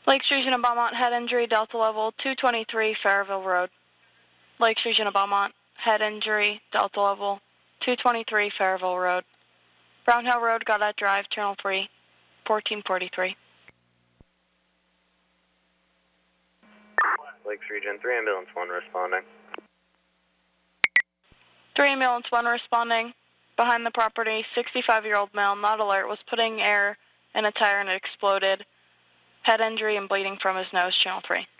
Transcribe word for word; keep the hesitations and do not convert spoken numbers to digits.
Lakes Region of Beaumont, head injury, Delta level two twenty-three, Fairville Road. Lakes Region of Beaumont, head injury, Delta level two twenty-three, Fairville Road. Brown Hill Road, Gaudette Drive, Channel three, fourteen forty-three. Lakes Region, three ambulance one responding. three ambulance one responding. Behind the property, sixty-five-year-old male, not alert, was putting air in a tire and it exploded. Head injury and bleeding from his nose, Channel three.